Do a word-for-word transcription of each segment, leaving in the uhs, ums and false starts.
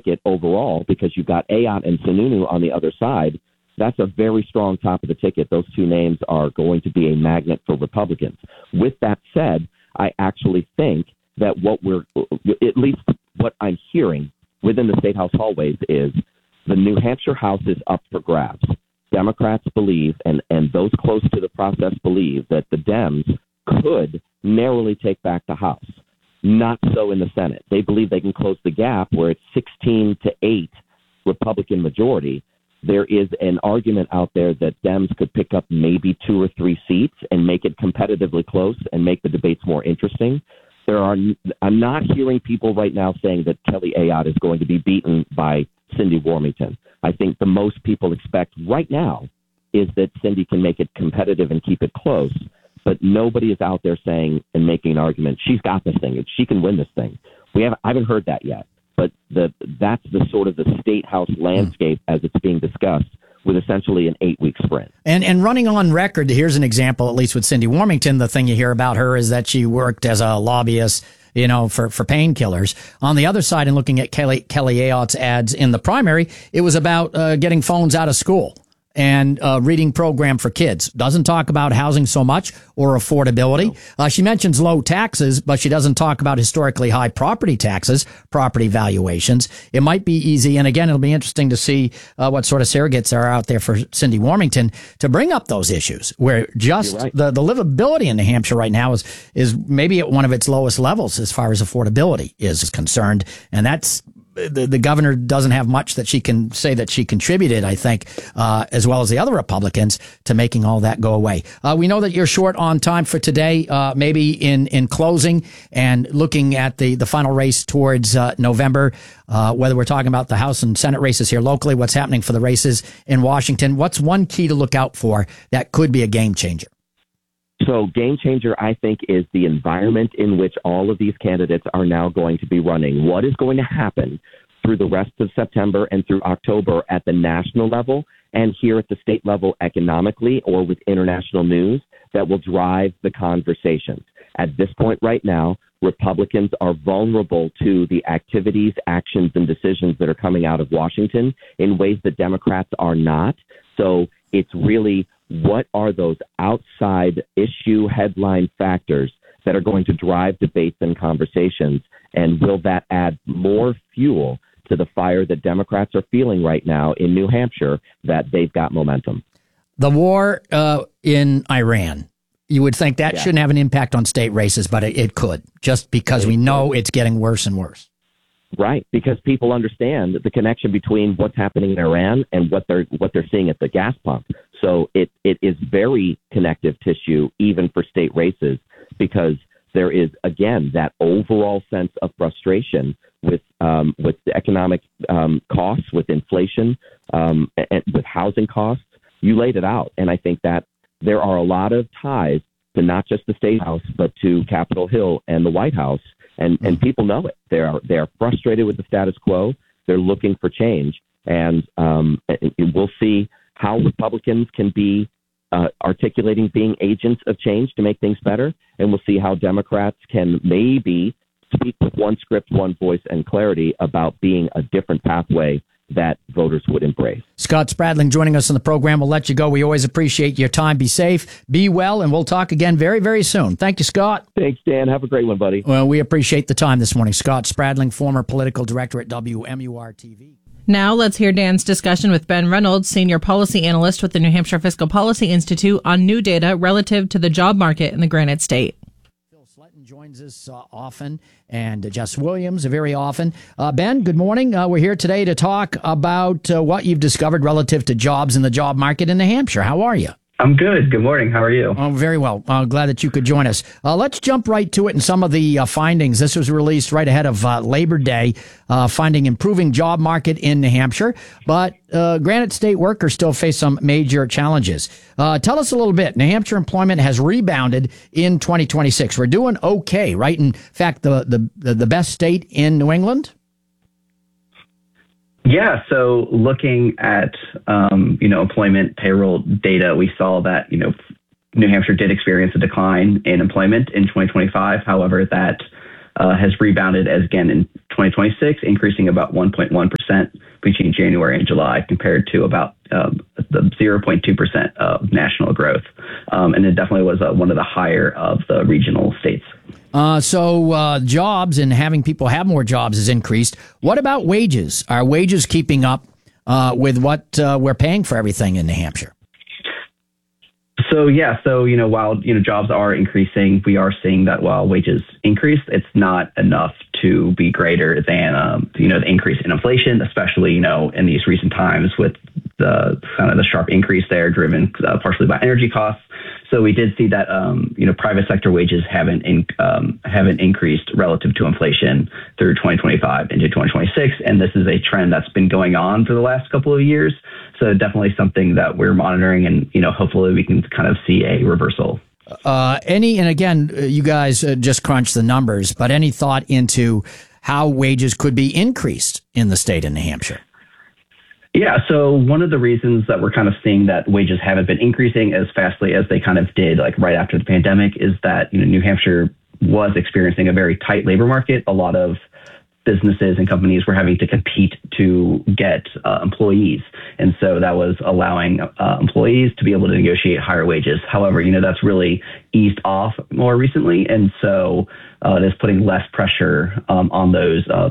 ticket overall because you've got Ayotte and Sununu on the other side. That's a very strong top of the ticket. Those two names are going to be a magnet for Republicans. With that said, I actually think that what we're, at least what I'm hearing within the State House hallways is the New Hampshire House is up for grabs. Democrats believe, and, and those close to the process believe, that the Dems could narrowly take back the House. Not so in the Senate. They believe they can close the gap where it's sixteen to eight Republican majority. There is an argument out there that Dems could pick up maybe two or three seats and make it competitively close and make the debates more interesting. There are, I'm not hearing people right now saying that Kelly Ayotte is going to be beaten by Cindy Warmington. I think the most people expect right now is that Cindy can make it competitive and keep it close, but nobody is out there saying and making an argument, she's got this thing, she can win this thing. We haven't, I haven't heard that yet. But the that's the sort of the State House landscape as it's being discussed, with essentially an eight-week sprint. And and running on record, here's an example, at least with Cindy Warmington, the thing you hear about her is that she worked as a lobbyist, you know, for, for painkillers. On the other side, and looking at Kelly, Kelly Ayotte's ads in the primary, it was about uh, getting phones out of school and a reading program for kids. Doesn't talk about housing so much or affordability. No. Uh, she mentions low taxes, but she doesn't talk about historically high property taxes, property valuations. It might be easy. And again, it'll be interesting to see uh, what sort of surrogates are out there for Cindy Warmington to bring up those issues where just right. the, the livability in New Hampshire right now is, is maybe at one of its lowest levels as far as affordability is concerned. And that's, The, the governor doesn't have much that she can say that she contributed, I think, uh, as well as the other Republicans, to making all that go away. Uh, we know that you're short on time for today. Uh, maybe in, in closing and looking at the, the final race towards uh, November, uh, whether we're talking about the House and Senate races here locally, what's happening for the races in Washington, what's one key to look out for that could be a game changer? So game changer, I think, is the environment in which all of these candidates are now going to be running. What is going to happen through the rest of September and through October at the national level and here at the state level economically or with international news that will drive the conversations. At this point right now, Republicans are vulnerable to the activities, actions, and decisions that are coming out of Washington in ways that Democrats are not. So it's really, what are those outside issue headline factors that are going to drive debates and conversations? And will that add more fuel to the fire that Democrats are feeling right now in New Hampshire, that they've got momentum? The war uh, in Iran, you would think that yeah. shouldn't have an impact on state races, but it, it could, just because it we know could. It's getting worse and worse. Right, because people understand the connection between what's happening in Iran and what they're what they're seeing at the gas pump. So it, it is very connective tissue, even for state races, because there is, again, that overall sense of frustration with um, with the economic um, costs, with inflation, um, and with housing costs. You laid it out, and I think that there are a lot of ties to not just the State House, but to Capitol Hill and the White House. And and people know it. They are they are frustrated with the status quo. They're looking for change, and um, and we'll see how Republicans can be uh, articulating being agents of change to make things better, and we'll see how Democrats can maybe speak with one script, one voice, and clarity about being a different pathway that voters would embrace. Scott Spradling joining us on the program. We'll let you go. We always appreciate your time. Be safe, be well, and we'll talk again very, very soon. Thank you, Scott. Thanks, Dan. Have a great one, buddy. Well, we appreciate the time this morning. Scott Spradling, former political director at W M U R T V. Now let's hear Dan's discussion with Ben Reynolds, senior policy analyst with the New Hampshire Fiscal Policy Institute, on new data relative to the job market in the Granite State. Joins us uh, often, and uh, Jess Williams very often. Uh, Ben, good morning. Uh, we're here today to talk about uh, what you've discovered relative to jobs in the job market in New Hampshire. How are you? I'm good. Good morning. How are you? Oh, very well. Uh, glad that you could join us. Uh, let's jump right to it in some of the uh, findings. This was released right ahead of uh, Labor Day, uh, finding improving job market in New Hampshire, but uh, Granite State workers still face some major challenges. Uh, tell us a little bit. New Hampshire employment has rebounded in twenty twenty-six. We're doing okay, right? In fact, the the the best state in New England? Yeah, so looking at, um, you know, employment payroll data, we saw that, you know, New Hampshire did experience a decline in employment in twenty twenty-five. However, that uh, has rebounded as again in twenty twenty-six, increasing about one point one percent between January and July compared to about um, the zero point two percent of national growth. Um, and it definitely was uh, one of the higher of the regional states. Uh, so uh, jobs and having people have more jobs has increased. What about wages? Are wages keeping up uh, with what uh, we're paying for everything in New Hampshire? So, yeah, so, you know, while, you know, jobs are increasing, we are seeing that while wages increase, it's not enough to be greater than, um, you know, the increase in inflation, especially, you know, in these recent times with the kind of the sharp increase there driven uh, partially by energy costs. So we did see that, um, you know, private sector wages haven't in, um, haven't increased relative to inflation through twenty twenty-five into twenty twenty-six. And this is a trend that's been going on for the last couple of years. So definitely something that we're monitoring and, you know, hopefully we can kind of see a reversal. Uh, any, and again, you guys uh, just crunched the numbers, but any thought into how wages could be increased in the state of New Hampshire? Yeah, so one of the reasons that we're kind of seeing that wages haven't been increasing as fastly as they kind of did like right after the pandemic is that, you know, New Hampshire was experiencing a very tight labor market. A lot of businesses and companies were having to compete to get uh, employees. And so that was allowing uh, employees to be able to negotiate higher wages. However, you know, that's really eased off more recently. And so uh, it is putting less pressure um, on those, uh,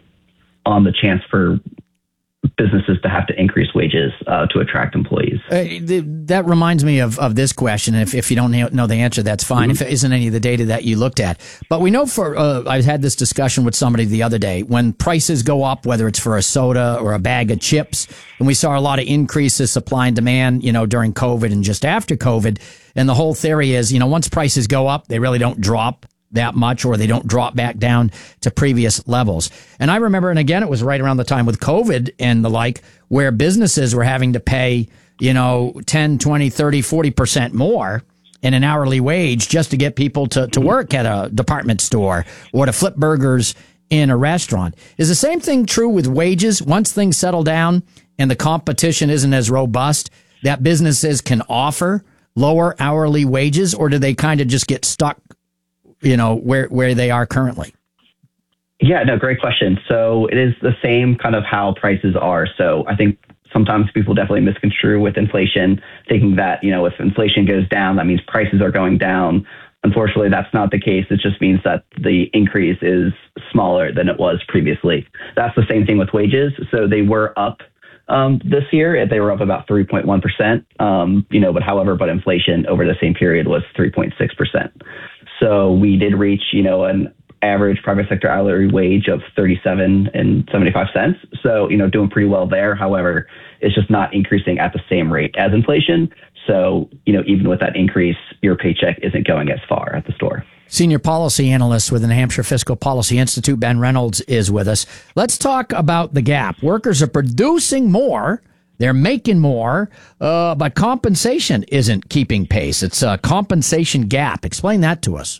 on the chance for businesses to have to increase wages uh, to attract employees. Uh, th- that reminds me of, of this question. If if you don't know the answer, that's fine. Mm-hmm. If it isn't any of the data that you looked at. But we know for, uh, I had this discussion with somebody the other day, when prices go up, whether it's for a soda or a bag of chips, and we saw a lot of increases, supply and demand, you know, during COVID and just after COVID. And the whole theory is, you know, once prices go up, they really don't drop that much, or they don't drop back down to previous levels. And I remember, and again, it was right around the time with COVID and the like, where businesses were having to pay, you know, ten, twenty, thirty, forty percent more in an hourly wage just to get people to, to work at a department store or to flip burgers in a restaurant. Is the same thing true with wages? Once things settle down and the competition isn't as robust, that businesses can offer lower hourly wages, or do they kind of just get stuck, you know, where, where they are currently? Yeah, no, great question. So it is the same kind of how prices are. So I think sometimes people definitely misconstrue with inflation, thinking that, you know, if inflation goes down, that means prices are going down. Unfortunately, that's not the case. It just means that the increase is smaller than it was previously. That's the same thing with wages. So they were up um, this year. They were up about three point one percent, um, you know, but however, but inflation over the same period was three point six percent. So we did reach, you know, an average private sector hourly wage of thirty-seven and seventy-five cents. So, you know, doing pretty well there. However, it's just not increasing at the same rate as inflation. So, you know, even with that increase, your paycheck isn't going as far at the store. Senior policy analyst with the New Hampshire Fiscal Policy Institute, Ben Reynolds, is with us. Let's talk about the gap. Workers are producing more. They're making more, uh, but compensation isn't keeping pace. It's a compensation gap. Explain that to us.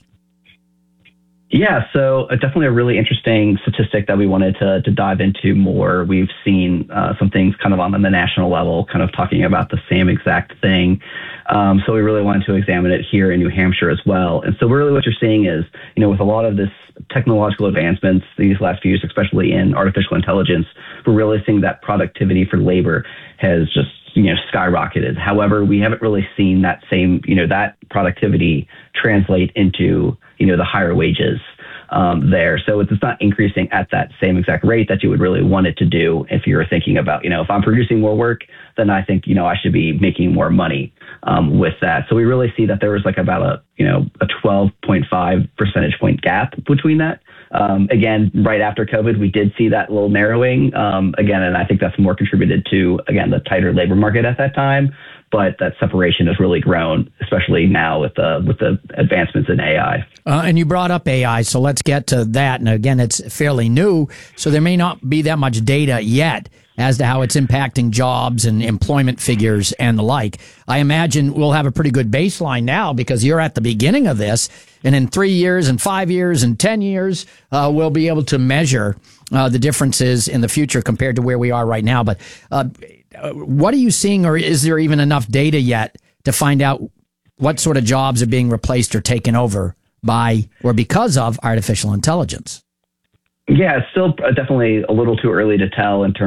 Yeah, so uh, definitely a really interesting statistic that we wanted to, to dive into more. We've seen uh, some things kind of on the national level, kind of talking about the same exact thing. Um, so we really wanted to examine it here in New Hampshire as well. And so really what you're seeing is, you know, with a lot of this technological advancements these last few years, especially in artificial intelligence, we're really seeing that productivity for labor has just, you know, skyrocketed. However, we haven't really seen that same, you know, that productivity translate into, you know, the higher wages um, there. So it's not increasing at that same exact rate that you would really want it to do if you're thinking about, you know, if I'm producing more work, then I think, you know, I should be making more money um, with that. So we really see that there was like about a, you know, a twelve point five percentage point gap between that. Um, again, right after COVID, we did see that little narrowing um, again, and I think that's more contributed to, again, the tighter labor market at that time. But that separation has really grown, especially now with the with the advancements in A I. Uh, and you brought up A I, so let's get to that. And again, it's fairly new, so there may not be that much data yet as to how it's impacting jobs and employment figures and the like. I imagine we'll have a pretty good baseline now because you're at the beginning of this. And in three years and five years and ten years, uh, we'll be able to measure uh, the differences in the future compared to where we are right now. But uh, what are you seeing, or is there even enough data yet to find out what sort of jobs are being replaced or taken over by or because of artificial intelligence? Yeah, it's still definitely a little too early to tell in terms